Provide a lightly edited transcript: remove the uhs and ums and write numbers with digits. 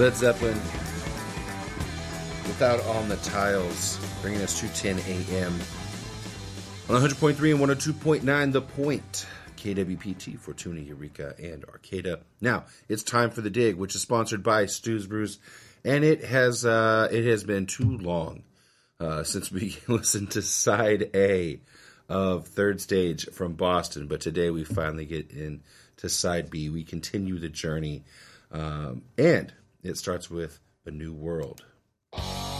Led Zeppelin, Without On the Tiles, bringing us to 10 a.m. on 100.3 and 102.9 The Point. KWPT, Fortuna, Eureka, and Arcata. Now, it's time for The Dig, which is sponsored by Stu's Brews, and it has been too long since we listened to Side A of Third Stage from Boston, but today we finally get into Side B. We continue the journey, and it starts with A New World